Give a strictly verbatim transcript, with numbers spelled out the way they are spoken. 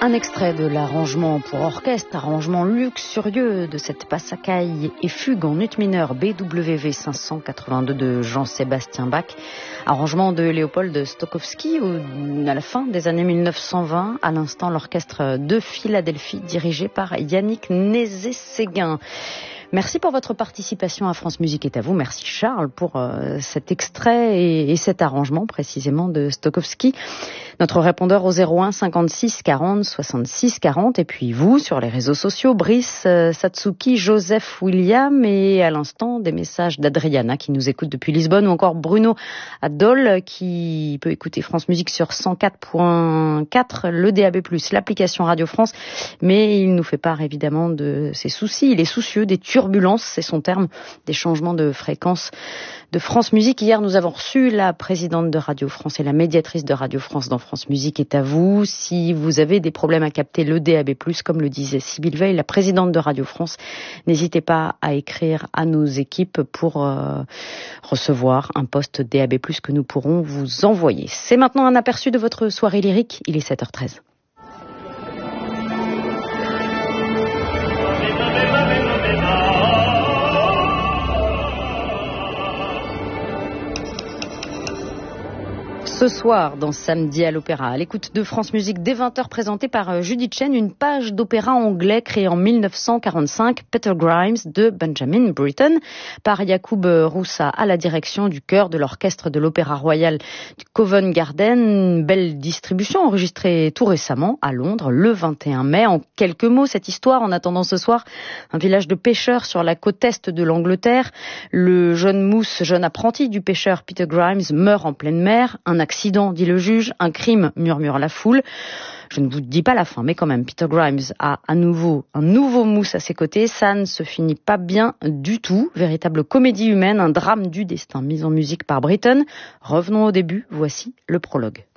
Un extrait de l'arrangement pour orchestre, arrangement luxurieux de cette Passacaille et fugue en ut mineur B W V cinq cent quatre-vingt-deux de Jean-Sébastien Bach, arrangement de Léopold Stokowski à la fin des années mille neuf cent vingt, à l'instant l'orchestre de Philadelphie dirigé par Yannick Nézet-Séguin. Merci pour votre participation à France Musique est à vous. Merci Charles pour euh, cet extrait et, et cet arrangement précisément de Stokowski. Notre répondeur au zéro un cinquante-six quarante soixante-six quarante et puis vous sur les réseaux sociaux, Brice, euh, Satsuki, Joseph, William et à l'instant des messages d'Adriana qui nous écoute depuis Lisbonne ou encore Bruno Adol qui peut écouter France Musique sur cent quatre point quatre, le D A B plus, l'application Radio France, mais il nous fait part évidemment de ses soucis, il est soucieux des turbulences, c'est son terme, des changements de fréquence de France Musique. Hier, nous avons reçu la présidente de Radio France et la médiatrice de Radio France dans France Musique est à vous. Si vous avez des problèmes à capter le D A B plus, comme le disait Sybille Veil, la présidente de Radio France, n'hésitez pas à écrire à nos équipes pour euh, recevoir un poste D A B plus que nous pourrons vous envoyer. C'est maintenant un aperçu de votre soirée lyrique. Il est sept heures treize. Ce soir, dans Samedi à l'Opéra, à l'écoute de France Musique dès vingt heures, présentée par Judith Chen, une page d'opéra anglais créée en mille neuf cent quarante-cinq, Peter Grimes de Benjamin Britten, par Yacoub Roussa à la direction du chœur de l'orchestre de l'Opéra Royal du Covent Garden. Belle distribution enregistrée tout récemment à Londres, le vingt et un mai. En quelques mots, cette histoire, en attendant ce soir, un village de pêcheurs sur la côte est de l'Angleterre. Le jeune mousse, jeune apprenti du pêcheur Peter Grimes meurt en pleine mer. Un accident, dit le juge, un crime, murmure la foule. Je ne vous dis pas la fin, mais quand même, Peter Grimes a à nouveau un nouveau mousse à ses côtés. Ça ne se finit pas bien du tout. Véritable comédie humaine, un drame du destin mis en musique par Britten. Revenons au début, voici le prologue.